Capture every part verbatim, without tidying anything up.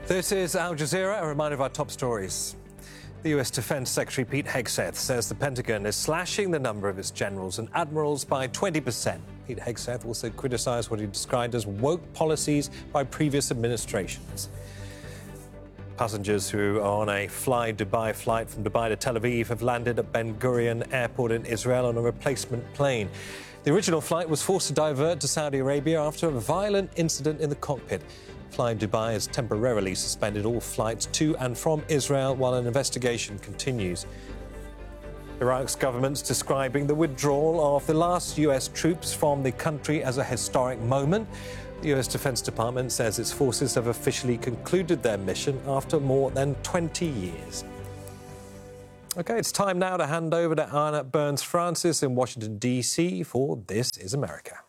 This is Al Jazeera, a reminder of our top stories. The U S Defense Secretary Pete Hegseth says the Pentagon is slashing the number of its generals and admirals by twenty percent. Pete Hegseth also criticized what he described as woke policies by previous administrations. Passengers who are on a Fly Dubai flight from Dubai to Tel Aviv have landed at Ben Gurion Airport in Israel on a replacement plane. The original flight was forced to divert to Saudi Arabia after a violent incident in the cockpit. Fly Dubai has temporarily suspended all flights to and from Israel while an investigation continues. Iraq's government's describing the withdrawal of the last U S troops from the country as a historic moment. The U S Defense Department says its forces have officially concluded their mission after more than twenty years. OK, it's time now to hand over to Anna Burns-Francis in Washington, D C for This is America.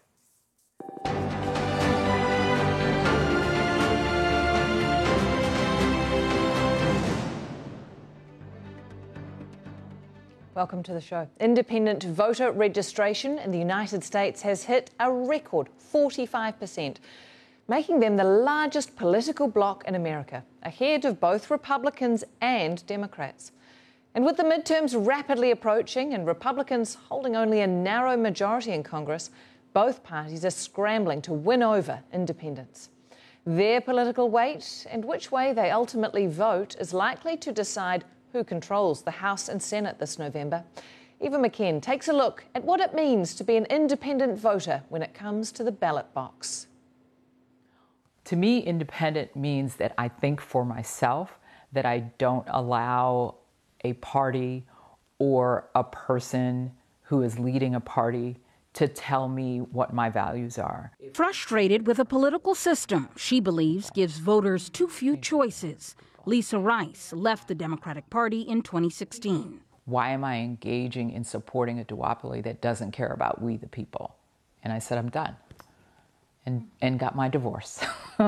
Welcome to the show. Independent voter registration in the United States has hit a record forty-five percent, making them the largest political bloc in America, ahead of both Republicans and Democrats. And with the midterms rapidly approaching and Republicans holding only a narrow majority in Congress, both parties are scrambling to win over independents. Their political weight and which way they ultimately vote is likely to decide who controls the House and Senate this November. Eva McKenn takes a look at what it means to be an independent voter when it comes to the ballot box. To me, independent means that I think for myself, that I don't allow a party or a person who is leading a party to tell me what my values are. Frustrated with a political system she believes gives voters too few choices, Lisa Rice left the Democratic Party in twenty sixteen. Why am I engaging in supporting a duopoly that doesn't care about we the people? And I said, I'm done. And and got my divorce.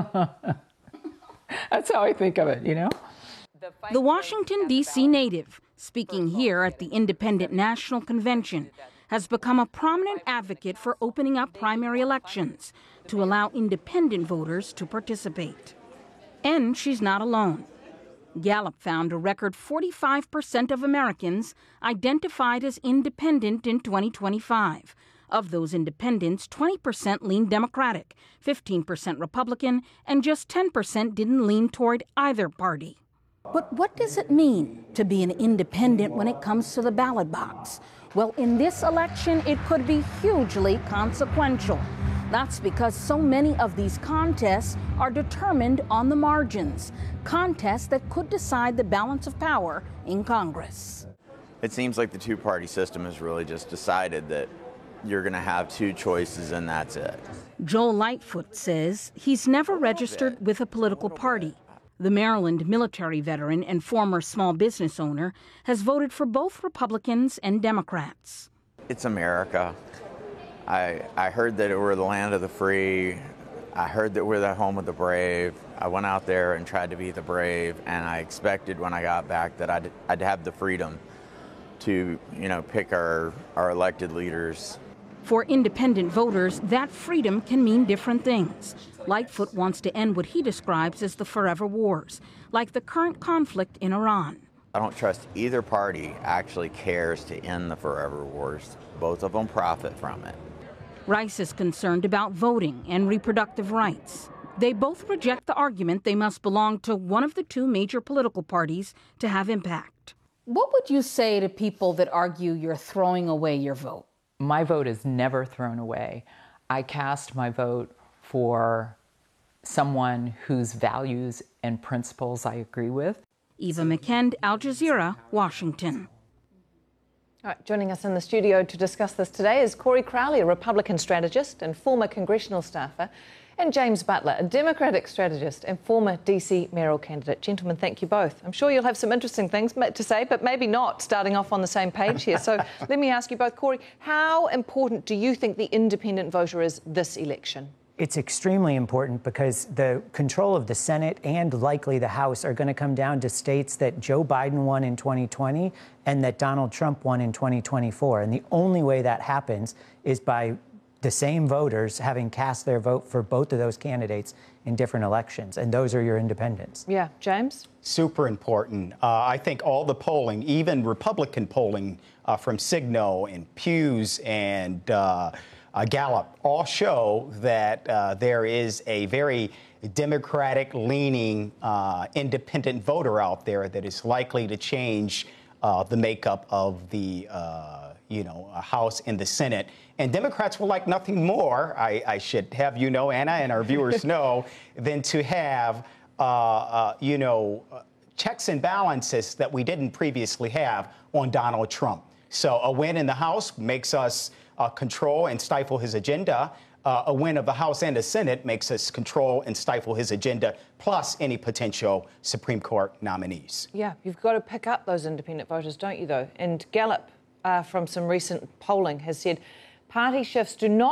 That's how I think of it, you know? The Washington, D C native, speaking here at the Independent National Convention, has become a prominent advocate for opening up primary elections to allow independent voters to participate. And she's not alone. Gallup found a record forty-five percent of Americans identified as independent in twenty twenty-five. Of those independents, twenty percent leaned Democratic, fifteen percent Republican, and just ten percent didn't lean toward either party. But what does it mean to be an independent when it comes to the ballot box? Well, in this election, it could be hugely consequential. That's because so many of these contests are determined on the margins, contests that could decide the balance of power in Congress. It seems like the two-party system has really just decided that you're going to have two choices and that's it. Joel Lightfoot says he's never registered with a political party. The Maryland military veteran and former small business owner has voted for both Republicans and Democrats. It's America. I, I heard that we're the land of the free. I heard that we're the home of the brave. I went out there and tried to be the brave, and I expected when I got back that I'd, I'd have the freedom to, you know, pick our, our elected leaders. For independent voters, that freedom can mean different things. Lightfoot wants to end what he describes as the forever wars, like the current conflict in Iran. I don't trust either party actually cares to end the forever wars. Both of them profit from it. Rice is concerned about voting and reproductive rights. They both reject the argument they must belong to one of the two major political parties to have impact. What would you say to people that argue you're throwing away your vote? My vote is never thrown away. I cast my vote for someone whose values and principles I agree with. Eva McKenn, Al Jazeera, Washington. All right, joining us in the studio to discuss this today is Corey Crowley, a Republican strategist and former congressional staffer, and James Butler, a Democratic strategist and former D C mayoral candidate. Gentlemen, thank you both. I'm sure you'll have some interesting things to say, but maybe not starting off on the same page here. So let me ask you both, Corey, how important do you think the independent voter is this election? It's extremely important because the control of the Senate and likely the House are going to come down to states that Joe Biden won in twenty twenty and that Donald Trump won in twenty twenty-four. And the only way that happens is by the same voters having cast their vote for both of those candidates in different elections, and those are your independents. Yeah, James? Super important. Uh, I think all the polling, even Republican polling uh, from Signo and Pew's and uh, uh, Gallup, all show that uh, there is a very Democratic-leaning uh, independent voter out there that is likely to change uh, the makeup of the uh, you know, House and the Senate. And Democrats would like nothing more, I, I should have you know, Anna, and our viewers know, than to have, uh, uh, you know, checks and balances that we didn't previously have on Donald Trump. So a win in the House makes us uh, control and stifle his agenda. Uh, a win of the House and the Senate makes us control and stifle his agenda, plus any potential Supreme Court nominees. Yeah, you've got to pick up those independent voters, don't you, though? And Gallup, uh, from some recent polling, has said party shifts do not